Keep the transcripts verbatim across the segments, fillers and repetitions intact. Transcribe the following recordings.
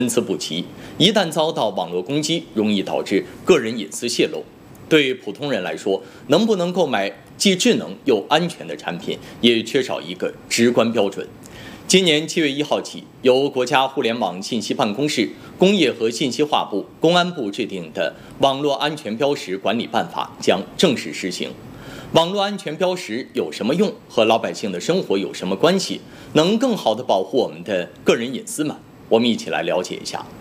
参差不齐，一旦遭到网络攻击，容易导致个人隐私泄露。对普通人来说，能不能购买既智能又安全的产品，也缺少一个直观标准。今年七月一号起，由国家互联网信息办公室、工业和信息化部、公安部制定的《网络安全标识管理办法》将正式施行。网络安全标识有什么用？和老百姓的生活有什么关系？能更好地保护我们的个人隐私吗？我们一起来了解一下。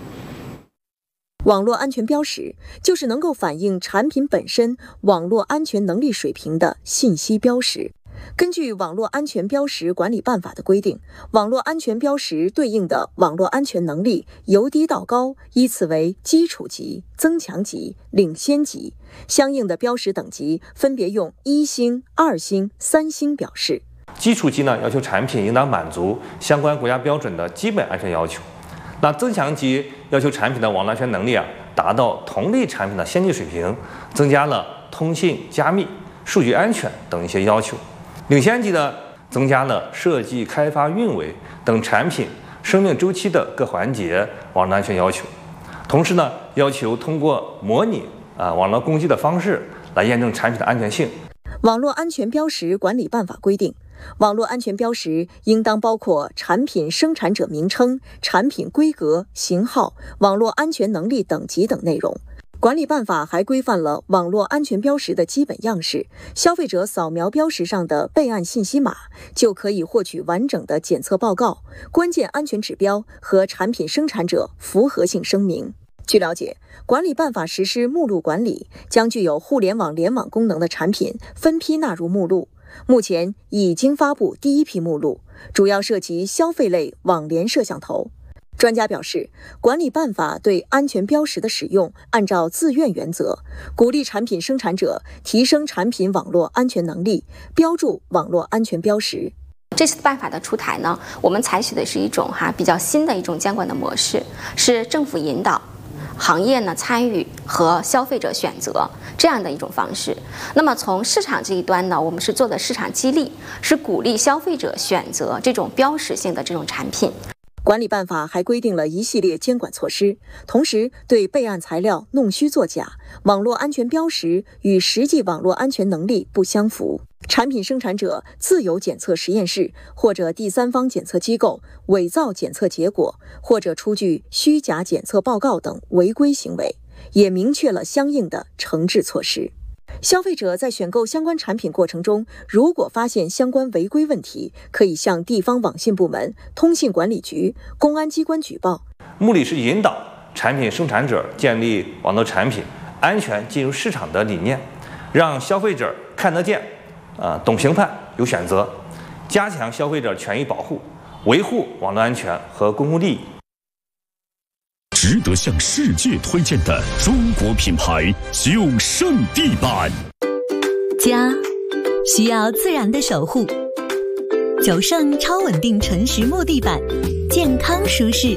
网络安全标识就是能够反映产品本身网络安全能力水平的信息标识。根据《网络安全标识管理办法》的规定，网络安全标识对应的网络安全能力由低到高依次为基础级、增强级、领先级，相应的标识等级分别用一星、二星、三星表示。 基础级呢，要求产品应当满足相关国家标准的基本安全要求。那增强级要求产品的网络安全能力啊，达到同类产品的先进水平，增加了通信加密、数据安全等一些要求。领先级呢，增加了设计、开发、运维等产品生命周期的各环节网络安全要求。同时呢，要求通过模拟啊网络攻击的方式来验证产品的安全性。 网络安全标识管理办法规定，网络安全标识应当包括产品生产者名称、产品规格、型号、网络安全能力等级等内容。管理办法还规范了网络安全标识的基本样式，消费者扫描标识上的备案信息码，就可以获取完整的检测报告、关键安全指标和产品生产者符合性声明。据了解，管理办法实施目录管理，将具有互联网联网功能的产品分批纳入目录。目前已经发布第一批目录，主要涉及消费类网联摄像头。专家表示，管理办法对安全标识的使用按照自愿原则，鼓励产品生产者提升产品网络安全能力，标注网络安全标识。 这次办法的出台呢，我们采取的是一种哈比较新的一种监管的模式，是政府引导，行业呢参与和消费者选择这样的一种方式。那么从市场这一端呢，我们是做的市场激励，是鼓励消费者选择这种标识性的这种产品。 管理办法还规定了一系列监管措施，同时对备案材料弄虚作假、网络安全标识与实际网络安全能力不相符、产品生产者自有检测实验室或者第三方检测机构伪造检测结果或者出具虚假检测报告等违规行为，也明确了相应的惩治措施。消费者在选购相关产品过程中，如果发现相关违规问题，可以向地方网信部门、通信管理局、公安机关举报。 目的是引导产品生产者建立网络产品安全进入市场的理念，让消费者看得见、呃懂评判、有选择，加强消费者权益保护，维护网络安全和公共利益。 值得向世界推荐的中国品牌九胜地板。 家需要自然的守护，九胜超稳定纯实木地板，健康舒适。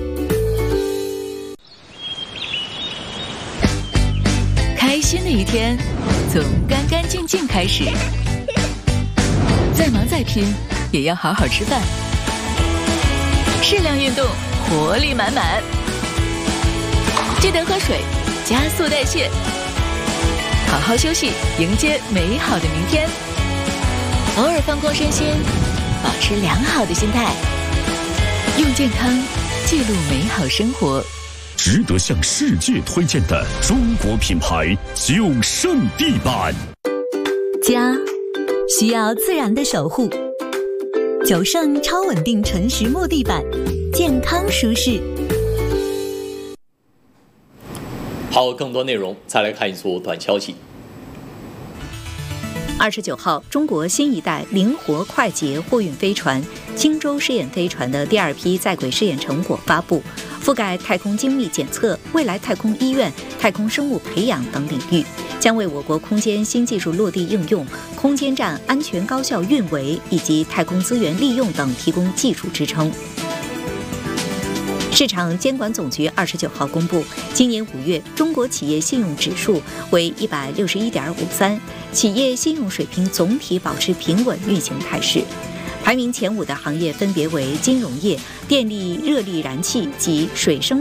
开心的一天从干干净净开始，再忙再拼也要好好吃饭，适量运动，活力满满。记得喝水，加速代谢，好好休息，迎接美好的明天。偶尔放空身心，保持良好的心态，用健康记录美好生活。 值得向世界推荐的中国品牌九胜地板。 家需要自然的守护，九胜超稳定纯实木地板，健康舒适。 好，更多内容再来看一组短消息。 二十九号，中国新一代灵活快捷货运飞船荆州试验飞船的第二批在轨试验成果发布，覆盖太空精密检测、未来太空医院、太空生物培养等领域，将为我国空间新技术落地应用、空间站安全高效运维以及太空资源利用等提供技术支撑。市场监管总局二十九号公布，今年五月中国企业信用指数为一百六十一点五三，企业信用水平总体保持平稳运行态势。排名前五的行业分别为金融业、电力、热力燃气及水生